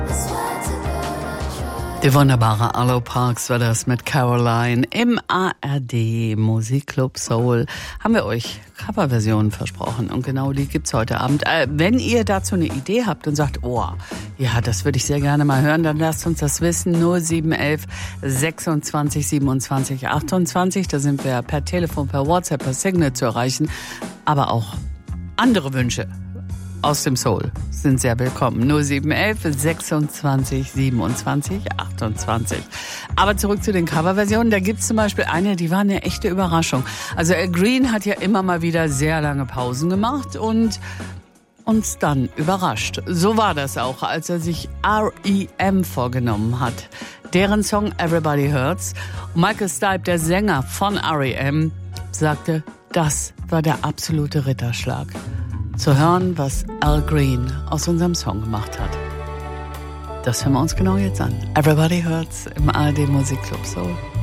Die wunderbare Arlo Parks war das mit Caroline im ARD Musikclub Soul. Haben wir euch Coverversionen versprochen und genau die gibt's heute Abend. Wenn ihr dazu eine Idee habt und sagt, oh, ja, das würde ich sehr gerne mal hören, dann lasst uns das wissen. 0711 26 27 28. Da sind wir per Telefon, per WhatsApp, per Signal zu erreichen. Aber auch andere Wünsche aus dem Soul sind sehr willkommen. 0711 26 27 28. Aber zurück zu den Coverversionen. Da gibt's zum Beispiel eine, die war eine echte Überraschung. Also Al Green hat ja immer mal wieder sehr lange Pausen gemacht und uns dann überrascht. So war das auch, als er sich R.E.M. vorgenommen hat. Deren Song Everybody Hurts. Und Michael Stipe, der Sänger von R.E.M., sagte, das war der absolute Ritterschlag. Zu hören, was Al Green aus unserem Song gemacht hat. Das hören wir uns genau jetzt an. Everybody Hurts im ARD Musikclub Soul.